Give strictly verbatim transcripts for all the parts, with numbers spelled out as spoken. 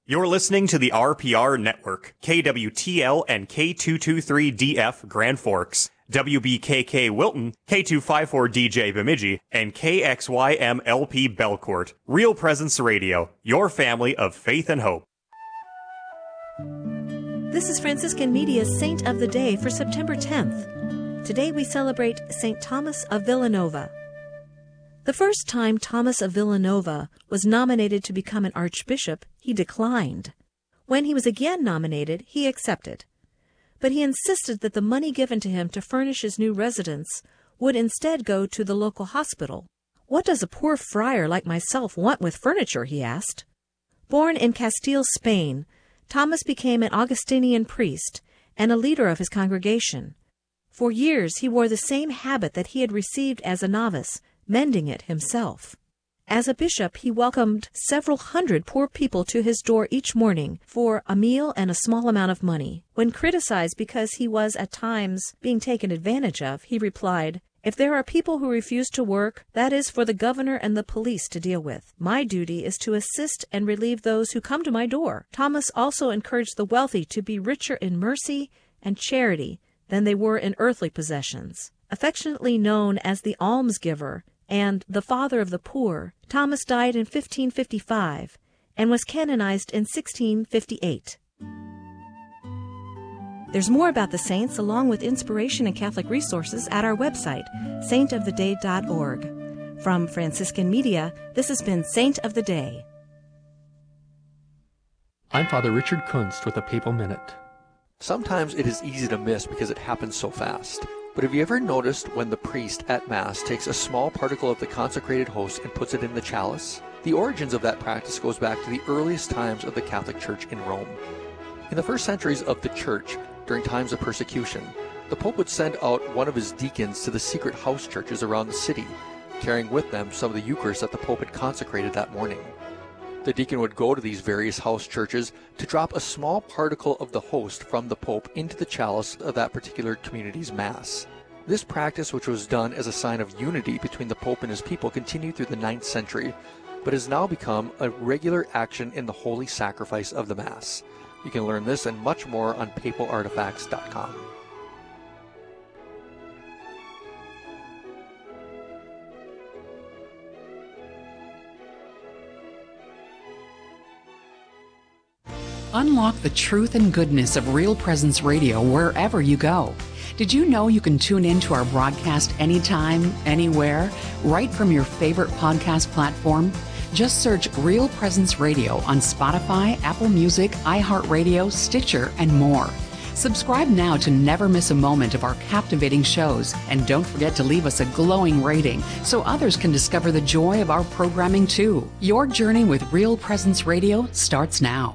You're listening to the R P R Network, K W T L and K two twenty-three D F Grand Forks, W B K K Wilton, K two fifty-four D J Bemidji, and K X Y M L P Belcourt. Real Presence Radio, your family of faith and hope. This is Franciscan Media's Saint of the Day for September tenth. Today we celebrate Saint Thomas of Villanova. The first time Thomas of Villanova was nominated to become an archbishop, he declined. When he was again nominated, he accepted. But he insisted that the money given to him to furnish his new residence would instead go to the local hospital. "What does a poor friar like myself want with furniture?" he asked. Born in Castile, Spain, Thomas became an Augustinian priest and a leader of his congregation. For years he wore the same habit that he had received as a novice, mending it himself. As a bishop, he welcomed several hundred poor people to his door each morning for a meal and a small amount of money. When criticized because he was at times being taken advantage of, he replied, "If there are people who refuse to work, that is for the governor and the police to deal with. My duty is to assist and relieve those who come to my door." Thomas also encouraged the wealthy to be richer in mercy and charity than they were in earthly possessions. Affectionately known as the almsgiver and the father of the poor, Thomas died in fifteen fifty-five and was canonized in sixteen fifty-eight. There's more about the saints along with inspiration and Catholic resources at our website, saint of the day dot org. From Franciscan Media, this has been Saint of the Day. I'm Father Richard Kunst with a Papal Minute. Sometimes it is easy to miss because it happens so fast. But have you ever noticed when the priest at Mass takes a small particle of the consecrated host and puts it in the chalice? The origins of that practice goes back to the earliest times of the Catholic Church in Rome. In the first centuries of the Church, during times of persecution, the Pope would send out one of his deacons to the secret house churches around the city, carrying with them some of the Eucharist that the Pope had consecrated that morning. The deacon would go to these various house churches to drop a small particle of the host from the Pope into the chalice of that particular community's Mass. This practice, which was done as a sign of unity between the Pope and his people, continued through the ninth century, but has now become a regular action in the holy sacrifice of the Mass. You can learn this and much more on papal artifacts dot com. Unlock the truth and goodness of Real Presence Radio wherever you go. Did you know you can tune in to our broadcast anytime, anywhere, right from your favorite podcast platform? Just search Real Presence Radio on Spotify, Apple Music, iHeartRadio, Stitcher, and more. Subscribe now to never miss a moment of our captivating shows, and don't forget to leave us a glowing rating so others can discover the joy of our programming too. Your journey with Real Presence Radio starts now.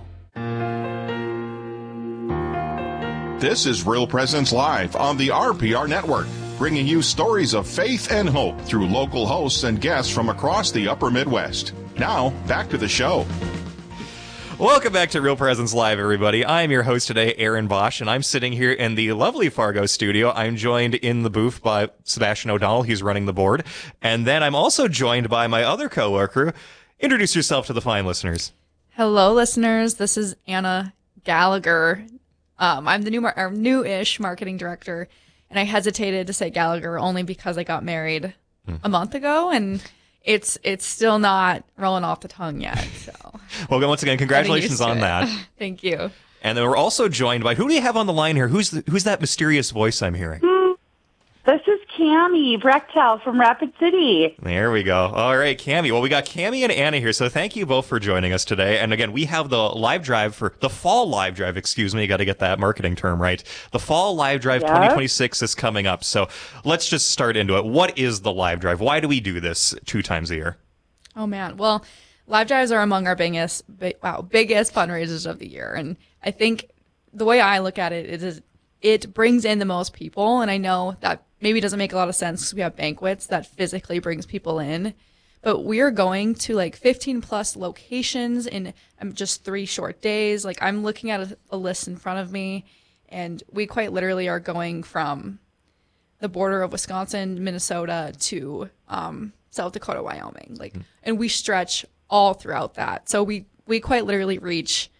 This is Real Presence Live on the R P R Network, bringing you stories of faith and hope through local hosts and guests from across the upper Midwest. Now, back to the show. Welcome back to Real Presence Live, everybody. I'm your host today, Aaron Bosch, and I'm sitting here in the lovely Fargo studio. I'm joined in the booth by Sebastian O'Donnell. He's running the board. And then I'm also joined by my other coworker. Introduce yourself to the fine listeners. Hello, listeners. This is Anna Gallagher. Um, I'm the new, mar- new-ish marketing director, and I hesitated to say Gallagher only because I got married hmm. a month ago, and it's it's still not rolling off the tongue yet. So, well, once again, congratulations on that. Thank you. And then we're also joined by, who do you have on the line here? Who's the, who's that mysterious voice I'm hearing? This is Cammie Brechtel from Rapid City. There we go. All right, Cammie. Well, we got Cammie and Anna here, so thank you both for joining us today. And again, we have the live drive for the fall live drive. Excuse me, you got to get that marketing term right. The fall live drive yes. twenty twenty-six is coming up. So let's just start into it. What is the live drive? Why do we do this two times a year? Oh man, well, live drives are among our biggest, big, wow, biggest fundraisers of the year, and I think the way I look at it is it brings in the most people, and I know that maybe doesn't make a lot of sense because we have banquets that physically brings people in, but we're going to like fifteen plus locations in um, just three short days. Like I'm looking at a, a list in front of me, and we quite literally are going from the border of Wisconsin, Minnesota to um, South Dakota, Wyoming. Like, mm. and we stretch all throughout that. So we, we quite literally reach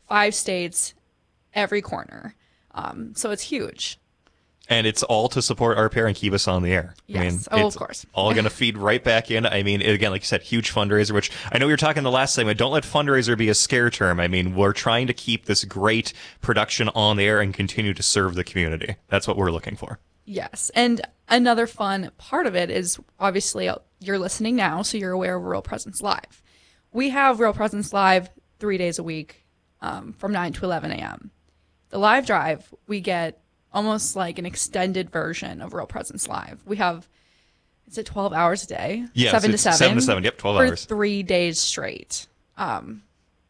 five states, every corner. Um, so it's huge. And it's all to support R P R and keep us on the air. Yes. I mean, oh, it's of course. all going to feed right back in. I mean, again, like you said, huge fundraiser, which I know we were talking the last segment. Don't let fundraiser be a scare term. I mean, we're trying to keep this great production on the air and continue to serve the community. That's what we're looking for. Yes. And another fun part of it is obviously you're listening now, so you're aware of Real Presence Live. We have Real Presence Live three days a week um, from nine to eleven a.m. The live drive, we get almost like an extended version of Real Presence Live. We have, is it twelve hours a day? Yeah, seven to seven. Seven to seven, yep, twelve for hours. three days straight. Um,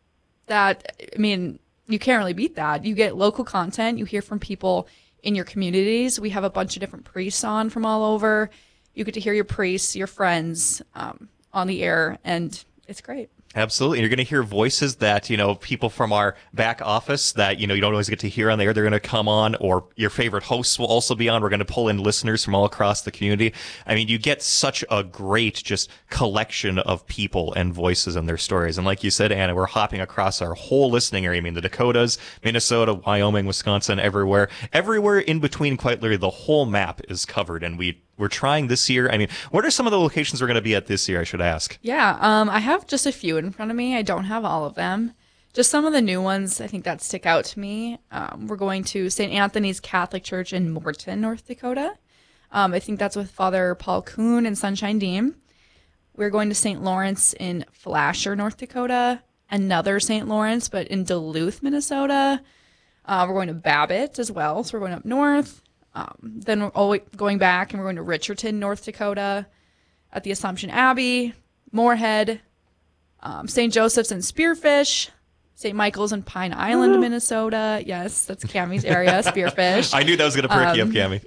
that, I mean, you can't really beat that. You get local content. You hear from people in your communities. We have a bunch of different priests on from all over. You get to hear your priests, your friends um, on the air, and it's great. Absolutely. And you're going to hear voices that, you know, people from our back office that, you know, you don't always get to hear on the air. They're going to come on, or your favorite hosts will also be on. We're going to pull in listeners from all across the community. I mean, you get such a great just collection of people and voices and their stories. And like you said, Anna, we're hopping across our whole listening area. I mean, the Dakotas, Minnesota, Wyoming, Wisconsin, everywhere. Everywhere in between, quite literally, the whole map is covered. And we We're trying this year. I mean, what are some of the locations we're going to be at this year, I should ask? Yeah, um, I have just a few in front of me. I don't have all of them. Just some of the new ones, I think, that stick out to me. Um, we're going to Saint Anthony's Catholic Church in Morton, North Dakota. Um, I think that's with Father Paul Kuhn and Sunshine Deem. We're going to Saint Lawrence in Flasher, North Dakota. Another Saint Lawrence, but in Duluth, Minnesota. Uh, we're going to Babbitt as well, so we're going up north. Um, then we're always going back, and we're going to Richardton, North Dakota, at the Assumption Abbey, Moorhead, um, Saint Joseph's and Spearfish, Saint Michael's and Pine Island, Ooh. Minnesota. Yes, that's Cammie's area, Spearfish. I knew that was going to perk um, you up, Cammie.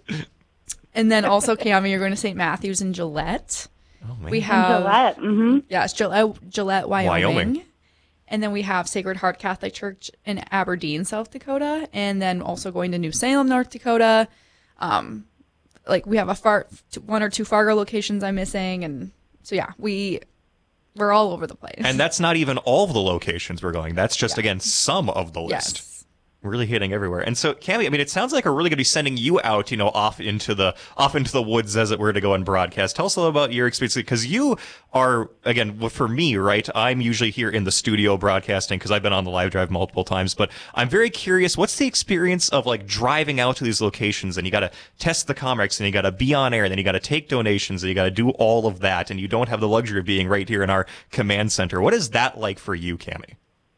And then also, Cammie, you're going to Saint Matthew's in Gillette. Oh, man. We have in Gillette. Mm-hmm. Yes, Gillette, Gillette, Wyoming. Wyoming. And then we have Sacred Heart Catholic Church in Aberdeen, South Dakota. And then also going to New Salem, North Dakota. Um, like we have a far one or two Fargo locations I'm missing, and so yeah, we we're all over the place. And that's not even all of the locations we're going. That's just yeah. again some of the list. Yes. Really hitting everywhere. And so, Cammie, I mean, it sounds like we're really going to be sending you out, you know, off into the off into the woods, as it were, to go and broadcast. Tell us a little about your experience, because you are, again, for me, right, I'm usually here in the studio broadcasting because I've been on the live drive multiple times, but I'm very curious, what's the experience of, like, driving out to these locations, and you got to test the Comrex, and you got to be on air, and then you got to take donations, and you got to do all of that, and you don't have the luxury of being right here in our command center. What is that like for you, Cammie?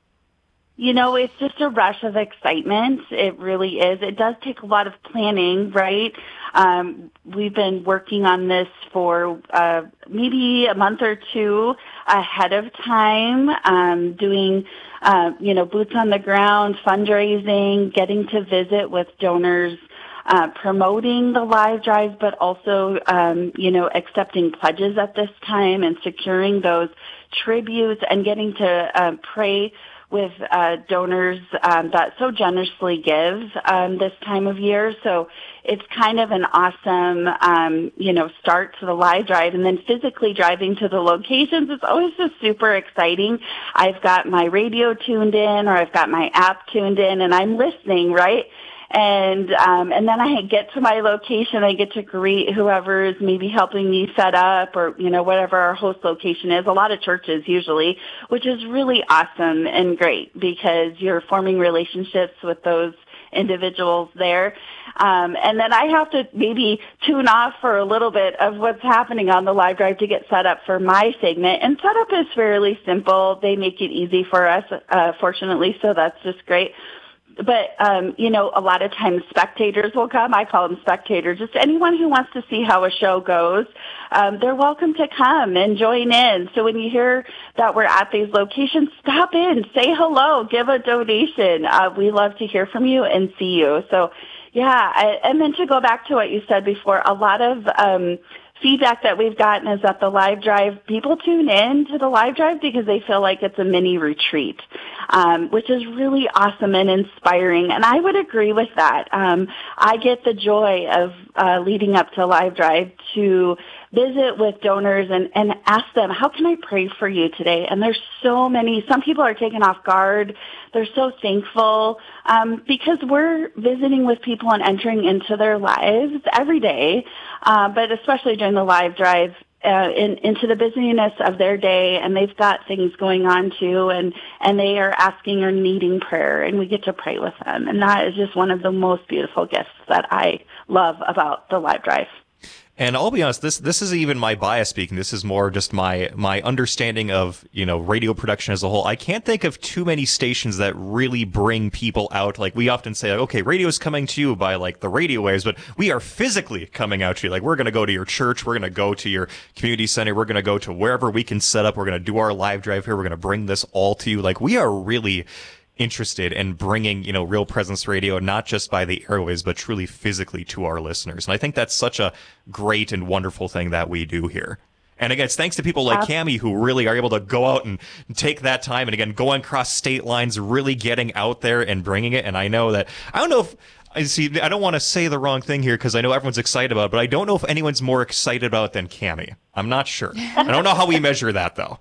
You know, it's just a rush of excitement. It really is. It does take a lot of planning, right? Um, we've been working on this for uh, maybe a month or two ahead of time, um, doing, uh, you know, boots on the ground, fundraising, getting to visit with donors, uh, promoting the live drives, but also, um, you know, accepting pledges at this time and securing those tributes and getting to uh, pray with uh, donors um, that so generously give um, this time of year. So it's kind of an awesome, um, you know, start to the live drive. And then physically driving to the locations is always just super exciting. I've got my radio tuned in, or I've got my app tuned in, and I'm listening, right? And um, and then I get to my location. I get to greet whoever is maybe helping me set up, or, you know, whatever our host location is. A lot of churches usually, which is really awesome and great because you're forming relationships with those individuals there. Um, and then I have to maybe tune off for a little bit of what's happening on the live drive to get set up for my segment. And setup is fairly simple. They make it easy for us, uh, fortunately, so that's just great. But, um, you know, a lot of times spectators will come. I call them spectators. Just anyone who wants to see how a show goes, um, they're welcome to come and join in. So when you hear that we're at these locations, stop in, say hello, give a donation. Uh, we love to hear from you and see you. So, yeah, I, and then to go back to what you said before, a lot of um feedback that we've gotten is that the live drive, people tune in to the live drive because they feel like it's a mini retreat, um, which is really awesome and inspiring. And I would agree with that. Um, I get the joy of uh, leading up to live drive to visit with donors and, and ask them, how can I pray for you today? And there's so many, some people are taken off guard. they're so thankful um, because we're visiting with people and entering into their lives every day, uh, but especially during the live drive. Uh, in, into the busyness of their day, and they've got things going on too, and, and they are asking or needing prayer, and we get to pray with them. And that is just one of the most beautiful gifts that I love about the live drive. And I'll be honest, this this isn't even my bias speaking. This is more just my my understanding of, you know, radio production as a whole. I can't think of too many stations that really bring people out. Like, we often say, like, okay, radio is coming to you by, like, the radio waves, but we are physically coming out to you. Like, we're going to go to your church. We're going to go to your community center. We're going to go to wherever we can set up. We're going to do our live drive here. We're going to bring this all to you. Like, we are really interested in bringing, you know, Real Presence Radio, not just by the airwaves, but truly physically to our listeners. And I think that's such a great and wonderful thing that we do here. And again, it's thanks to people like Cami who really are able to go out and take that time and, again, going across state lines, really getting out there and bringing it. And I know that, I don't know if, I see, I don't want to say the wrong thing here because I know everyone's excited about it, but I don't know if anyone's more excited about it than Cami. I'm not sure. I don't know how we measure that, though.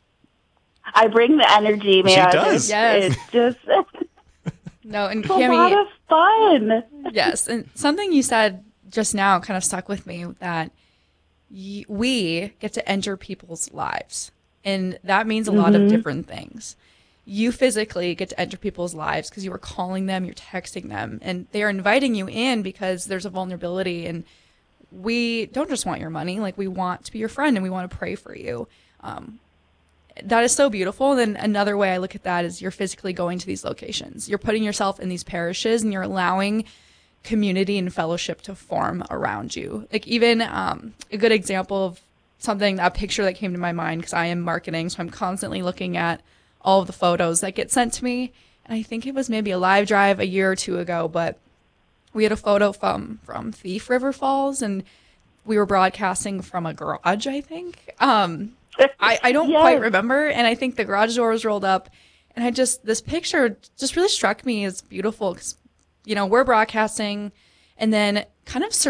I bring the energy, man. She does. It's, Yes. it's just No, and it's a Cami, lot of fun. yes, and something you said just now kind of stuck with me, that y- we get to enter people's lives, and that means a mm-hmm. lot of different things. You physically get to enter people's lives because you are calling them, you're texting them, and they are inviting you in because there's a vulnerability, and we don't just want your money. Like, we want to be your friend, and we want to pray for you. Um, That is so beautiful. And then another way I look at that is you're physically going to these locations. You're putting yourself in these parishes, and you're allowing community and fellowship to form around you. Like, even um, a good example of something, a picture that came to my mind, because I am marketing, so I'm constantly looking at all of the photos that get sent to me. And I think it was maybe a live drive a year or two ago, but we had a photo from, from Thief River Falls, and we were broadcasting from a garage, I think. Um, I, I don't yes. quite remember, and I think the garage door was rolled up, and I just, this picture just really struck me as beautiful because, you know, we're broadcasting, and then kind of